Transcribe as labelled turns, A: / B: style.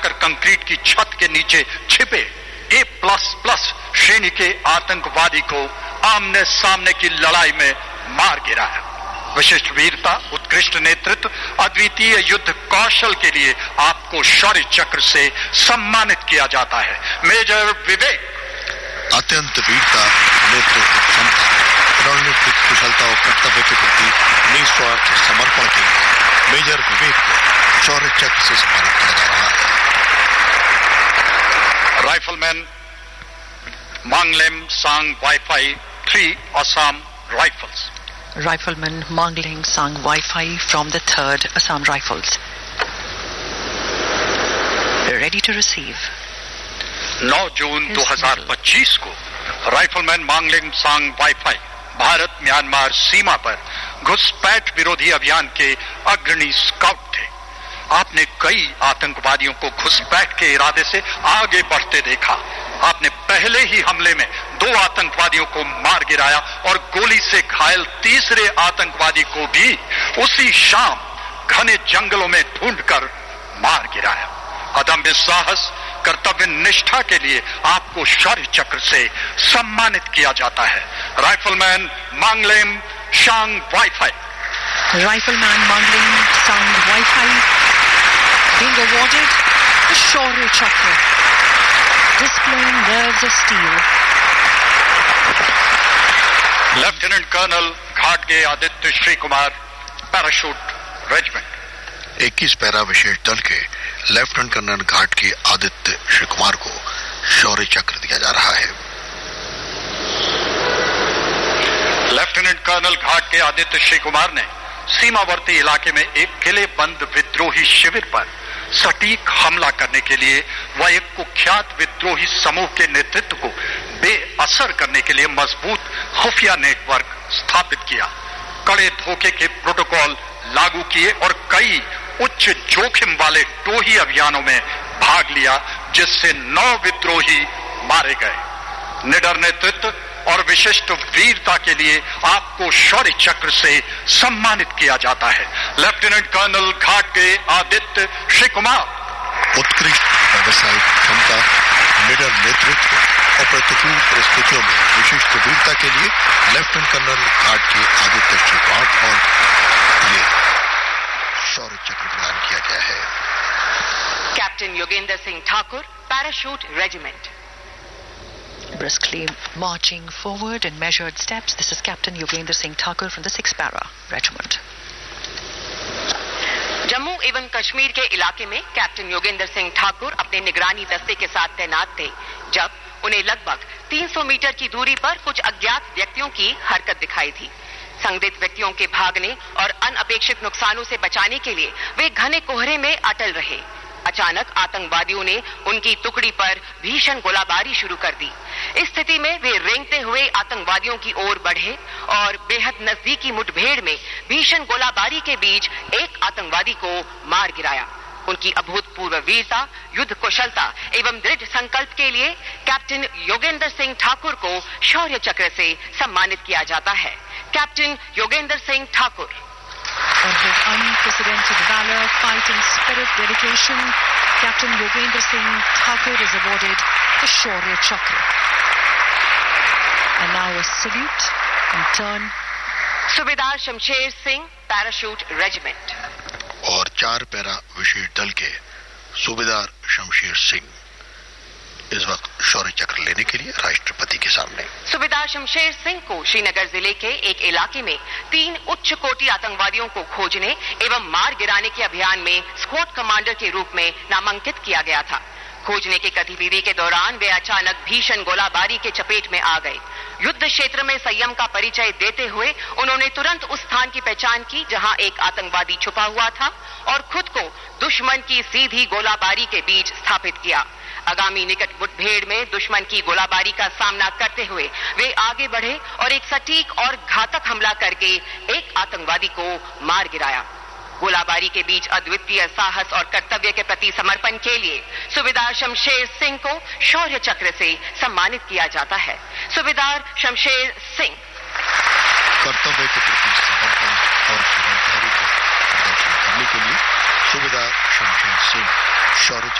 A: जाकर कंक्रीट की छत के नीचे छिपे A++ श्रेणी के आतंकवादी को आमने सामने की लड़ाई में मार गिराया। विशिष्ट वीरता, उत्कृष्ट नेतृत्व, अद्वितीय युद्ध कौशल के लिए आपको शौर्य चक्र से सम्मानित किया जाता है। मेजर विवेक।
B: अत्यंत वीरता, नेतृत्व क्षमता, रणनीतिक कुशलता और कर्तव्य के प्रति निस्वार्थ समर्पण के लिए मेजर विवेक को शौर्य चक्र से सम्मानित किया जा रहा है।
A: राइफलमैन मांगलेम सांग wifi 3 Assam rifles.
C: Rifleman Mangling Sang Wi-Fi from the 3rd Assam Rifles. Ready to receive.
A: 9 जून 2025 को राइफलमैन मांगलिंग सांग वाईफाई भारत म्यांमार सीमा पर घुसपैठ विरोधी अभियान के अग्रणी स्काउट थे। आपने कई आतंकवादियों को घुसपैठ के इरादे से आगे बढ़ते देखा। आपने पहले ही हमले में 2 आतंकवादियों को मार गिराया और गोली से घायल तीसरे आतंकवादी को भी उसी शाम घने जंगलों में ढूंढकर मार गिराया। अदम्य साहस, कर्तव्य निष्ठा के लिए आपको शौर्य चक्र से सम्मानित किया जाता है। राइफलमैन मांगलेम सांग wifi.
C: Rifleman Mangling Sang Wi-Fi being awarded the Shaurya Chakra, displaying nerves of steel.
A: Lieutenant colonel घाटगे Aditya Shri Kumar, parachute regiment.
B: 21 para विशेष दल के लेफ्टिनेंट कर्नल घाटगे आदित्य श्री कुमार को शौर्य चक्र दिया जा रहा है।
A: लेफ्टिनेंट कर्नल घाटगे आदित्य श्री कुमार ने सीमावर्ती इलाके में एक किलेबंद विद्रोही शिविर पर सटीक हमला करने के लिए व एक कुख्यात विद्रोही समूह के नेतृत्व को बेअसर करने के लिए मजबूत खुफिया नेटवर्क स्थापित किया, कड़े धोखे के प्रोटोकॉल लागू किए और कई उच्च जोखिम वाले टोही अभियानों में भाग लिया, जिससे 9 विद्रोही मारे गए। निडर नेतृत्व और विशिष्ट वीरता के लिए आपको शौर्य चक्र से सम्मानित किया जाता है। Lieutenant colonel घाटगे Aditya Shri Kumar.
B: उत्कृष्ट व्यावसायिक क्षमता, निडर नेतृत्व और प्रतिकूल परिस्थितियों में विशिष्ट वीरता के लिए लेफ्टिनेंट कर्नल घाटगे आदित्य श्री कुमार और ये शौर्य चक्र प्रदान किया गया है।
D: Captain Yogendra Singh Thakur, parachute regiment.
C: Briskly marching forward in measured steps, this is Captain Yogendra Singh Thakur from the 6th Para Regiment.
D: Jammu एवं कश्मीर के इलाके में कैप्टन योगेंद्र सिंह ठाकुर अपने निगरानी दस्ते के साथ तैनात थे जब उन्हें लगभग 300 मीटर की दूरी पर कुछ अज्ञात व्यक्तियों की हरकत दिखाई थी। संदिग्ध व्यक्तियों के भागने और अनअपेक्षित नुकसानों से बचाने के लिए वे घने कोहरे में अटल रहे। अचानक आतंकवादियों ने उनकी टुकड़ी पर भीषण गोलाबारी शुरू कर दी। इस स्थिति में वे रेंगते हुए आतंकवादियों की ओर बढ़े और बेहद नजदीकी मुठभेड़ में भीषण गोलाबारी के बीच एक आतंकवादी को मार गिराया। उनकी अभूतपूर्व वीरता, युद्ध कुशलता एवं दृढ़ संकल्प के लिए कैप्टन योगेंद्र सिंह ठाकुर को शौर्य चक्र से सम्मानित किया जाता है। Captain Yogendra Singh Thakur.
C: For his unprecedented valor, fighting spirit, dedication, Captain Yogendra Singh Thakur is awarded the Shaurya Chakra. And now a salute in turn.
D: सूबेदार शमशेर सिंह, पैराशूट रेजिमेंट।
B: और 4 पैरा विशेष दल के सूबेदार शमशेर सिंह इस वक्त शौर्य चक्र लेने के लिए राष्ट्रपति के सामने।
D: सूबेदार शमशेर सिंह को श्रीनगर जिले के एक इलाके में 3 उच्च कोटि आतंकवादियों को खोजने एवं मार गिराने के अभियान में स्क्वाड कमांडर के रूप में नामांकित किया गया था। खोजने की गतिविधि के दौरान वे अचानक भीषण गोलाबारी के चपेट में आ गए। युद्ध क्षेत्र में संयम का परिचय देते हुए उन्होंने तुरंत उस स्थान की पहचान की जहां एक आतंकवादी छुपा हुआ था और खुद को दुश्मन की सीधी गोलाबारी के बीच स्थापित किया। आगामी निकट मुठभेड़ में दुश्मन की गोलाबारी का सामना करते हुए वे आगे बढ़े और एक सटीक और घातक हमला करके एक आतंकवादी को मार गिराया। गोलाबारी के बीच अद्वितीय साहस और कर्तव्य के प्रति समर्पण के लिए सूबेदार शमशेर सिंह को शौर्य चक्र से सम्मानित किया जाता है। सूबेदार शमशेर सिंह।
B: कर्तव्य के प्रति समर्पण और जवाबदारी को प्रदर्शन करने के लिए सूबेदार शमशेर सिंह शौर्य